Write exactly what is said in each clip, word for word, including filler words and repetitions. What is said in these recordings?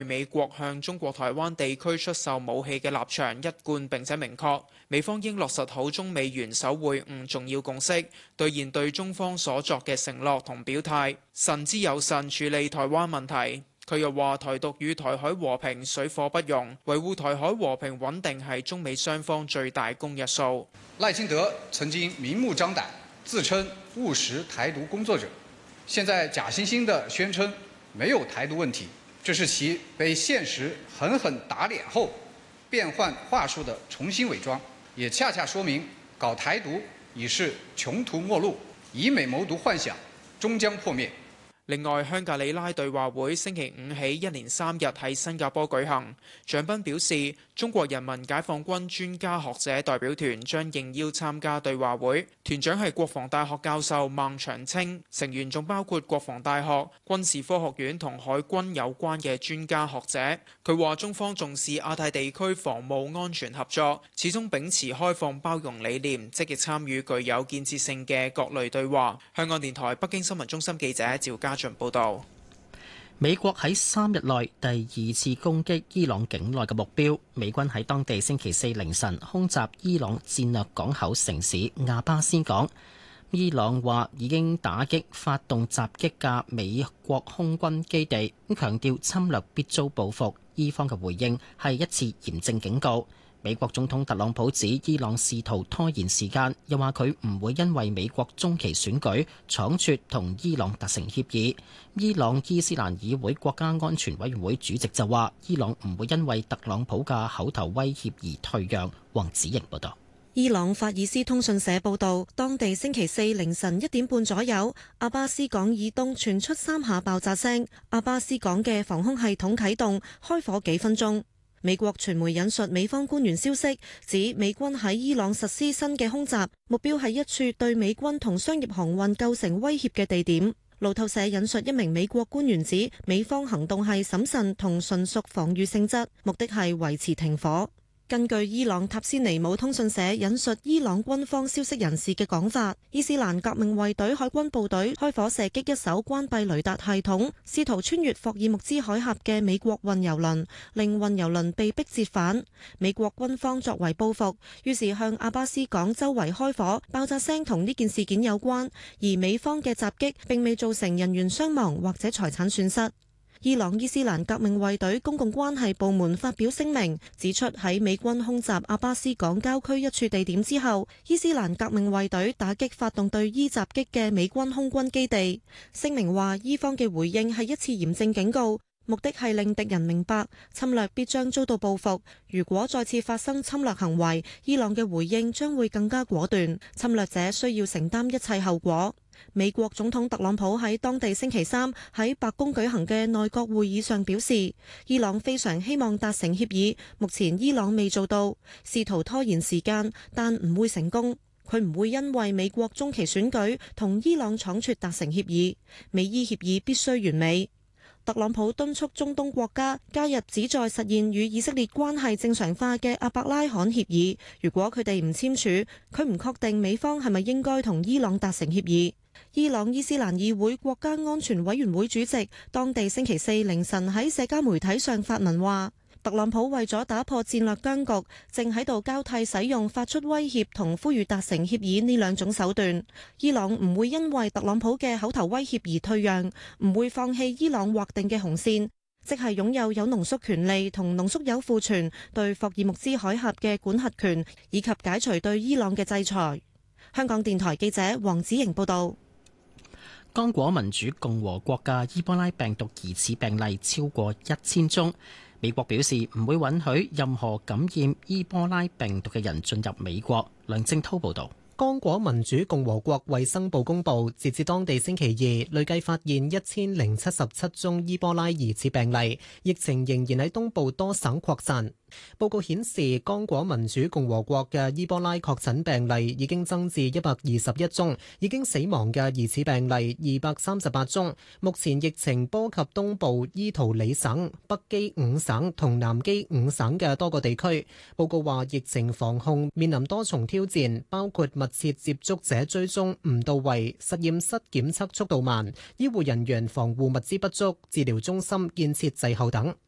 美國向中國台灣地區出售武器嘅立場一貫並且明確，美方應落實好中美元首會晤重要共識，兌現對中方所作嘅承諾同表態，慎之又慎處理台灣問題。佢又話：台獨與台海和平水火不容，維護台海和平穩定係中美雙方最大公約數。 賴清德曾經明目張膽自稱務實台獨工作者，現在假惺惺地宣稱沒有台獨問題。這是其被現實狠狠打臉後變換話術的重新偽裝，也恰恰說明搞台獨已是窮途末路，以美謀獨幻想終將破滅。 另外，香格里拉對話會星期五起一連三日喺新加坡舉行。蔣斌表示，中國人民解放軍專家學者代表團將應邀參加對話會，團長係國防大學教授孟長青，成員仲包括國防大學、軍事科學院同海軍有關嘅專家學者。佢話中方重視亞太地區防務安全合作，始終秉持開放包容理念，積極參與具有建設性嘅各類對話。香港電台北京新聞中心記者趙家報道， 美國喺三日內第二次攻擊伊朗境內嘅目標。美軍喺當地星期四凌晨空襲伊朗戰略港口城市亞巴斯港。伊朗話已經打擊發動襲擊嘅美國空軍基地，咁強調侵略必遭報復。伊方嘅回應係一次嚴正警告。美國總統特朗普指伊朗試圖拖延時間，又話佢唔會因為美國中期選舉倉促同伊朗達成協議。伊朗伊斯蘭議會國家安全委員會主席就話，伊朗唔會因為特朗普嘅口頭威脅而退讓。黃子瑩報道。 伊朗法爾斯通訊社報道，當地星期四凌晨一點半左右，阿巴斯港以東傳出三下爆炸聲，阿巴斯港嘅防空系統啟動，開火幾分鐘。美國傳媒引述美方官員消息，指美軍喺伊朗實施新嘅空襲，目標係一處對美軍同商業航運構成威脅嘅地點。路透社引述一名美國官員指，美方行動係審慎同純屬防禦性質，目的係維持停火。根據伊朗塔斯尼姆通訊社引述伊朗軍方消息人士嘅講法，伊斯蘭革命衛隊海軍部隊開火射擊一艘關閉雷達系統，試圖穿越霍爾木茲海峽嘅美國運油輪，令運油輪被迫折返。美國軍方作為報復，於是向阿巴斯港周圍開火，爆炸聲同呢件事件有關，而美方嘅襲擊並未造成人員傷亡或者財產損失。伊朗伊斯蘭革命衛隊公共關係部門發表聲明，指出喺美軍空襲阿巴斯港郊區一處地點之後，伊斯蘭革命衛隊打擊發動對伊襲擊嘅美軍空軍基地。聲明話，伊方嘅回應係一次嚴正警告，目的係令敵人明白侵略必將遭到報復。如果再次發生侵略行為，伊朗嘅回應將會更加果斷，侵略者需要承擔一切後果。美國總統特朗普喺當地星期三喺白宮舉行嘅內閣會議上表示，伊朗非常希望達成協議，目前伊朗未做到，試圖拖延時間，但唔會成功。佢唔會因為美國中期選舉同伊朗倉促達成協議，美伊協議必須完美。特朗普敦促中東國家加入旨在實現與以色列關係正常化嘅阿伯拉罕協議。如果佢哋唔簽署，佢唔確定美方係咪應該同伊朗達成協議。伊朗伊斯蘭議會國家安全委員會主席當地星期四凌晨喺社交媒體上發文話，特朗普為咗打破戰略僵局，正喺度交替使用發出威脅同呼籲達成協議呢兩種手段。伊朗唔會因為特朗普嘅口頭威脅而退讓，唔會放棄伊朗劃定嘅紅線，即係擁有有濃縮權利同濃縮鈾庫存對霍爾木茲海峽嘅管轄權，以及解除對伊朗嘅制裁。香港電台記者黃子瑩報道。 剛果民主共和國嘅伊波拉病毒疑似病例超過一千宗。美國表示唔會允許任何感染伊波拉病毒嘅人進入美國。梁正濤報道。 剛果民主共和國衛生部公布，截至當地星期二，累計發現一千零七十七宗伊波拉疑似病例，疫情仍然喺東部多省擴散。報告顯示，剛果民主共和國嘅伊波拉確診病例已經增至一百二十一宗，已經死亡嘅疑似病例二百三十八宗。目前疫情波及東部伊圖里省、北基五省同南基五省嘅多個地區。報告話，疫情防控面臨多重挑戰，包括密切接觸者追蹤唔到位、實驗室檢測速度慢、醫護人員防護物資不足、治療中心建設滯後等。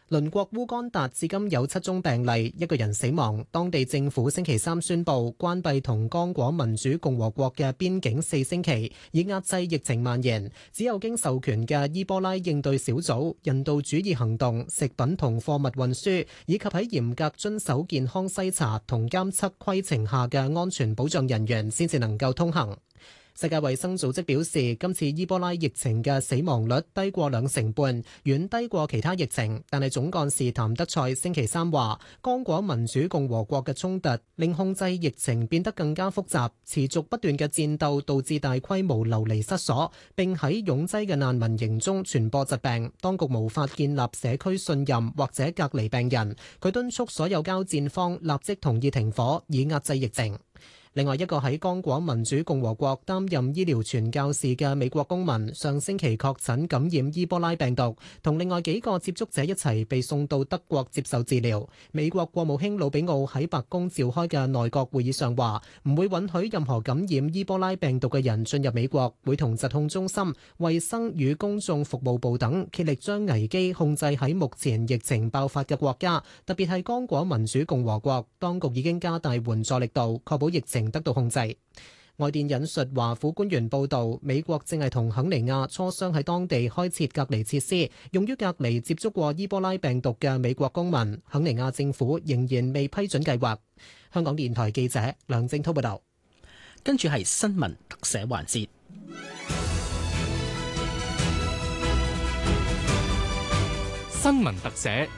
鄰國烏干達至今有七宗病例，一個人死亡。當地政府星期三宣布關閉同剛果民主共和國嘅邊境四星期，以壓制疫情蔓延。只有經授權嘅伊波拉應對小組、人道主義行動、食品同貨物運輸，以及喺嚴格遵守健康篩查同監測規程下嘅安全保障人員，先至能夠通行。世界衛生組織表示，今次伊波拉疫情嘅死亡率低過兩成半，遠低過其他疫情。但係總幹事譚德塞星期三話，剛果民主共和國嘅衝突令控制疫情變得更加複雜，持續不斷嘅戰鬥導致大規模流離失所，並喺擁擠嘅難民營中傳播疾病。當局無法建立社區信任或者隔離病人。佢敦促所有交戰方立即同意停火，以壓制疫情。另外一個喺剛果民主共和國擔任醫療傳教士嘅美國公民，上星期確診感染伊波拉病毒，同另外幾個接觸者一齊被送到德國接受治療。美國國務卿魯比奧喺白宮召開嘅內閣會議上話，唔會允許任何感染伊波拉病毒嘅人進入美國，會同疾控中心、衛生與公眾服務部等竭力將危機控制喺目前疫情爆發嘅國家，特別係剛果民主共和國。當局已經加大援助力度，確保疫情得到控制。外電引述華府官員報道，美國正係同肯尼亞磋商喺當地開設隔離設施，用於隔離接觸過伊波拉病毒嘅美國公民。肯尼亞政府仍然未批准計劃。香港電台記者梁正滔報道。 跟住係新聞特寫環節。 新聞特寫。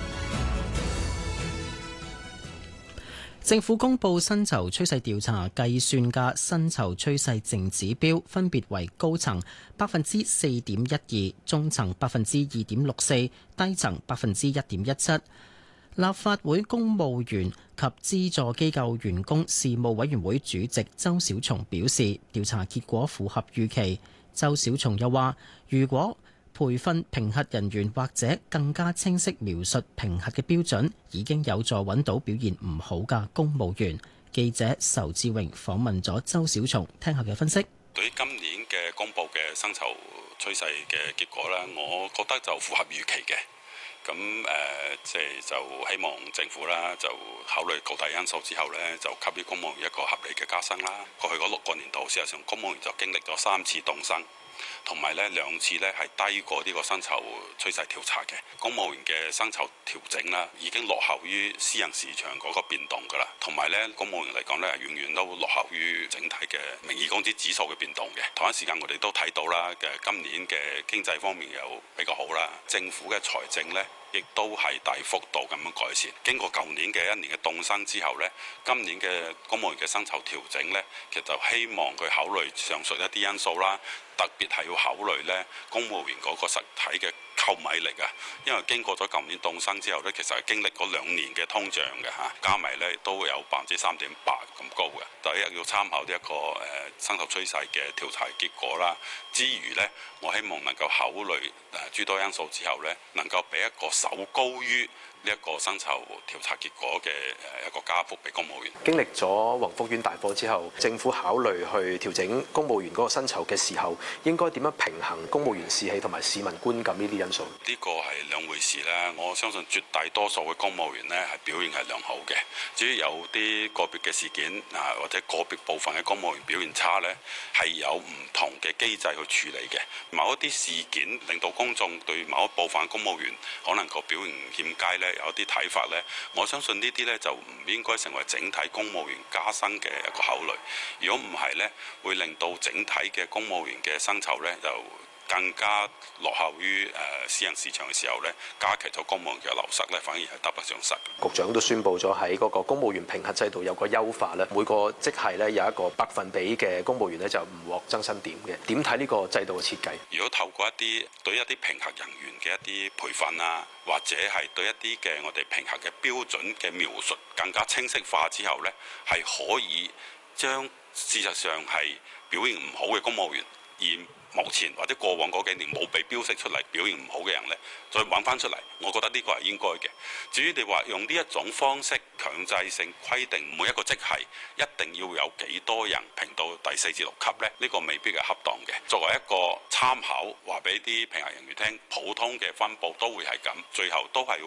政府公布薪酬趨勢調查計算嘅薪酬趨勢淨指標，分別為高層百分之四點一二，中層百分之二點六四，低層百分之一點一七。立法會公務員及資助機構員工事務委員會主席周小松表示，調查結果符合預期。周小松又話，如果培訓評核人員或者更加清晰描述評核嘅標準，已經有助揾到表現唔好嘅公務員。記者仇志榮訪問咗周小松，聽下嘅分析。 對於今年嘅公佈嘅薪酬趨勢嘅結果咧，我覺得就符合預期嘅。咁誒，即係就希望政府啦，就考慮各大因素之後咧，就給予公務員一個合理嘅加薪啦。過去嗰六個年度，事實上公務員就經歷咗三次凍薪。同埋咧兩次咧係低過呢個薪酬趨勢調查嘅公務員嘅薪酬調整啦，已經落後於私人市場嗰個變動㗎啦。同埋咧公務員嚟講咧，遠遠都落後於整體嘅名義工資指數嘅變動嘅。同一時間我哋都睇到啦嘅今年嘅經濟方面又比較好啦，政府嘅財政咧亦都係大幅度咁樣改善。經過舊年嘅一年嘅凍薪之後咧，今年嘅公務員嘅薪酬調整咧，其實就希望佢考慮上述一啲因素啦。特別係要考慮咧，公務員嗰個實體嘅購買力啊，因為經過咗舊年凍薪之後咧，其實係經歷嗰兩年嘅通脹嘅嚇，加埋咧都有百分之三點八咁高嘅。第一要參考呢一個誒薪酬趨勢嘅調查結果啦，之餘咧，我希望能夠考慮誒諸多因素之後咧，能夠俾一個首高於呢一個薪酬調查結果嘅誒一個加幅俾公務員。 經歷咗宏福苑大火之後，政府考慮去調整公務員嗰個薪酬嘅時候，應該點樣平衡公務員士氣同埋市民觀感呢啲因素？ 呢個係兩回事啦。我相信絕大多數嘅公務員呢係表現係良好嘅。至於有啲個別嘅事件啊，或者個別部分嘅公務員表現差呢，係有唔同嘅機制去處理嘅。某一啲事件令到公眾對某一部分公務員可能個表現欠佳呢，有啲睇法呢，我相信呢啲呢就唔應該成為整體公務員加薪嘅一個考慮。如果唔係呢，會令到整體嘅公務員嘅薪酬呢就更加落後於誒私人市場嘅時候呢，加劇咗公務員嘅流失呢，反而係得不償失。 局長都宣布咗喺嗰個公務員評核制度有個優化咧，每個職系呢有一個百分比嘅公務員呢就唔獲增薪點嘅。點睇呢個制度嘅設計？如果透過一啲對一啲評核人員嘅一啲培訓啊，或者係對一啲嘅我哋評核嘅標準嘅描述更加清晰化之後呢，係可以將事實上係表現唔好嘅公務員，而目前或者過往嗰幾年冇被標識出嚟表現唔好嘅人呢，再揾翻出嚟，我覺得呢個係應該嘅。至於你話用呢一種方式強制性規定每一個職系一定要有幾多人評到第四至六級呢，呢個未必係恰當嘅。作為一個參考，話俾啲評核人員聽，普通嘅分佈都會係咁，最後都係要